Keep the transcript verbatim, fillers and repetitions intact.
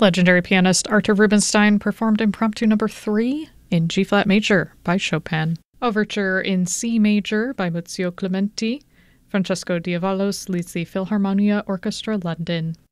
Legendary pianist Arthur Rubinstein performed Impromptu Number three in G-flat major by Chopin. Overture in C major by Muzio Clementi. Francesco Diavalos leads the Philharmonia Orchestra London.